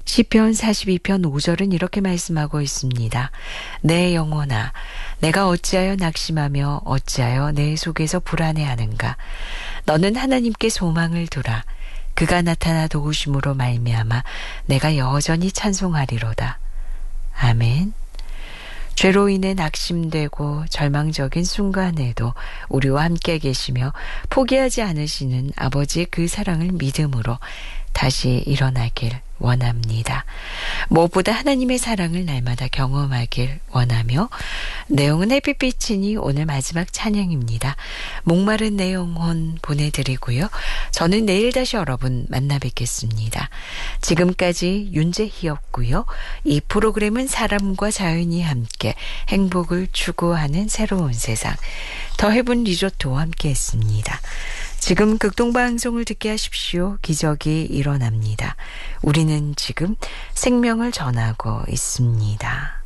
시편 42편 5절은 이렇게 말씀하고 있습니다. 내 영혼아, 내가 어찌하여 낙심하며 어찌하여 내 속에서 불안해하는가. 너는 하나님께 소망을 두라. 그가 나타나 도우심으로 말미암아 내가 여전히 찬송하리로다. 아멘. 죄로 인해 낙심되고 절망적인 순간에도 우리와 함께 계시며 포기하지 않으시는 아버지의 그 사랑을 믿음으로 다시 일어나길 원합니다. 무엇보다 하나님의 사랑을 날마다 경험하길 원하며, 내용은 햇빛비치니 오늘 마지막 찬양입니다. 목마른 내 영혼 보내드리고요. 저는 내일 다시 여러분 만나 뵙겠습니다. 지금까지 윤재희였고요. 이 프로그램은 사람과 자연이 함께 행복을 추구하는 새로운 세상, 더 헤븐 리조트와 함께했습니다. 지금 극동방송을 듣게 하십시오. 기적이 일어납니다. 우리는 지금 생명을 전하고 있습니다.